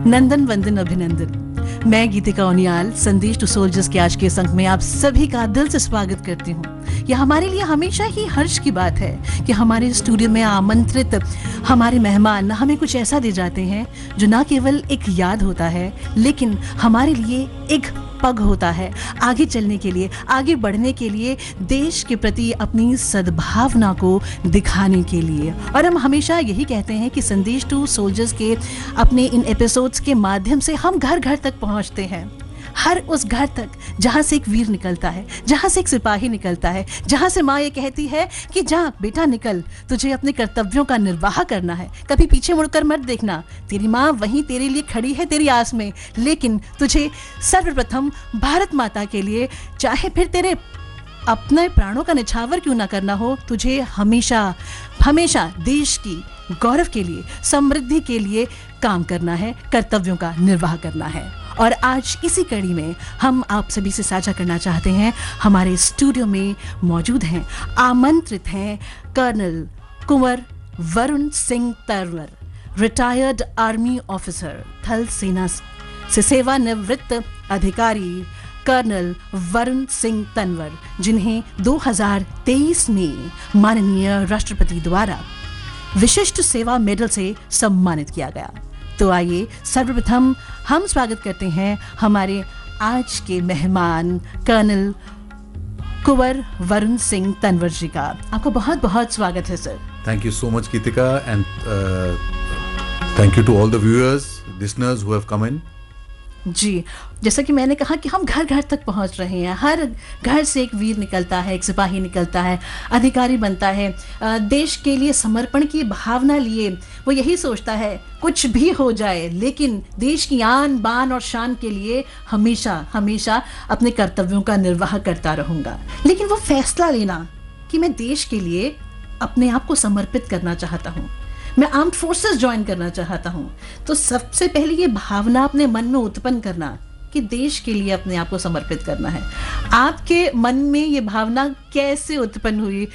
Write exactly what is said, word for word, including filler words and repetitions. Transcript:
नंदन वंदन अभिनंदन। मैं गीतिका उनियाल संदेश टू सोल्जर्स के आज के इस अंक में आप सभी का दिल से स्वागत करती हूँ। यह हमारे लिए हमेशा ही हर्ष की बात है कि हमारे स्टूडियो में आमंत्रित हमारे मेहमान हमें कुछ ऐसा दे जाते हैं जो न केवल एक याद होता है लेकिन हमारे लिए एक पग होता है आगे चलने के लिए, आगे बढ़ने के लिए, देश के प्रति अपनी सद्भावना को दिखाने के लिए। और हम हमेशा यही कहते हैं कि संदेश टू सोल्जर्स के अपने इन एपिसोड्स के माध्यम से हम घर घर तक पहुंचते हैं, हर उस घर तक जहां से एक वीर निकलता है, जहां से एक सिपाही निकलता है, जहां से माँ ये कहती है कि जा बेटा निकल, तुझे अपने कर्तव्यों का निर्वाह करना है, कभी पीछे मुड़कर मत देखना, तेरी माँ वहीं तेरे लिए खड़ी है तेरी आस में, लेकिन तुझे सर्वप्रथम भारत माता के लिए, चाहे फिर तेरे अपने प्राणों का निछावर क्यों ना करना हो, तुझे हमेशा हमेशा देश की गौरव के लिए, समृद्धि के लिए काम करना है, कर्तव्यों का निर्वाह करना है। और आज इसी कड़ी में हम आप सभी से साझा करना चाहते हैं, हमारे स्टूडियो में मौजूद हैं, आमंत्रित हैं कर्नल कुंवर Varun Singh Tanwar, retired army officer, थल सेना से सेवानिवृत्त अधिकारी कर्नल वरुण सिंह तंवर, जिन्हें दो हज़ार तेईस में माननीय राष्ट्रपति द्वारा विशिष्ट सेवा मेडल से सम्मानित किया गया। तो आइए सर्वप्रथम हम स्वागत करते हैं हमारे आज के मेहमान कर्नल कुंवर वरुण सिंह तंवर जी का। आपका बहुत बहुत स्वागत है sir. Thank you so much, Gitika, and uh, thank you to all the viewers, listeners who have come in. जी, जैसा कि मैंने कहा कि हम घर घर तक पहुंच रहे हैं, हर घर से एक वीर निकलता है, एक सिपाही निकलता है, अधिकारी बनता है, देश के लिए समर्पण की भावना लिए वो यही सोचता है कुछ भी हो जाए लेकिन देश की आन बान और शान के लिए हमेशा हमेशा अपने कर्तव्यों का निर्वाह करता रहूँगा। लेकिन वो फैसला लेना कि मैं देश के लिए अपने आप को समर्पित करना चाहता हूँ, मैं आर्म्ड फोर्सेस ज्वाइन करना चाहता हूँ, तो सबसे पहले ये भावना अपने मन में उत्पन्न करना कि देश के लिए अपने आप को समर्पित करना है। आपके मन में ये भावना कैसे उत्पन्न हुई